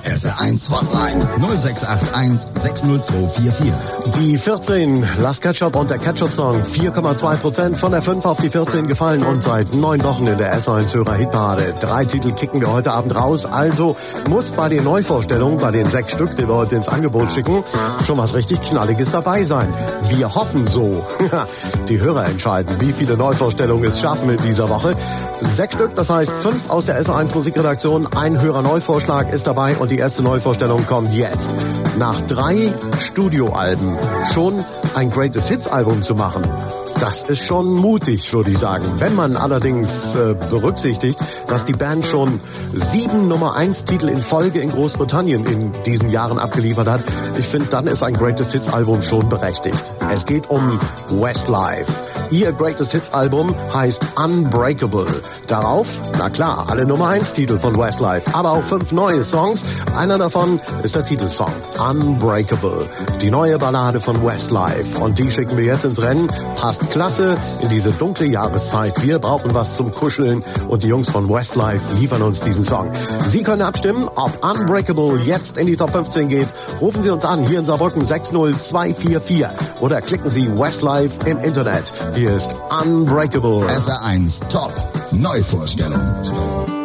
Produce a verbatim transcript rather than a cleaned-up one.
S R eins Hotline null sechs acht eins sechs null zwei vier vier. Die vierzehn, Last Ketchup und der Ketchup-Song, vier Komma zwei Prozent von der fünf auf die vierzehn gefallen und seit neun Wochen in der S eins Hörer-Hitparade. Drei Titel kicken wir heute Abend raus, also muss bei den Neuvorstellungen, bei den sechs Stück, die wir heute ins Angebot schicken, schon was richtig Knalliges dabei sein. Wir hoffen so. Die Hörer entscheiden, wie viele Neuvorstellungen es schaffen in dieser Woche. Sechs Stück, das heißt fünf aus der S eins Musikredaktion, ein Hörer-Neuvorschlag ist dabei und die erste Neuvorstellung kommt jetzt. Nach drei Studioalben schon ein Greatest Hits Album zu machen, das ist schon mutig, würde ich sagen. Wenn man allerdings äh, berücksichtigt, dass die Band schon sieben Nummer eins Titel in Folge in Großbritannien in diesen Jahren abgeliefert hat, ich finde, dann ist ein Greatest Hits Album schon berechtigt. Es geht um Westlife. Ihr Greatest Hits Album heißt Unbreakable. Darauf, na klar, alle Nummer eins Titel von Westlife, aber auch fünf neue Songs. Einer davon ist der Titelsong Unbreakable, die neue Ballade von Westlife. Und die schicken wir jetzt ins Rennen. Passt klasse in diese dunkle Jahreszeit. Wir brauchen was zum Kuscheln und die Jungs von Westlife liefern uns diesen Song. Sie können abstimmen, ob Unbreakable jetzt in die Top fünfzehn geht. Rufen Sie uns an, hier in Saarbrücken sechs null zwei vier vier oder klicken Sie Westlife im Internet. Hier ist Unbreakable. S R eins Top Neuvorstellung.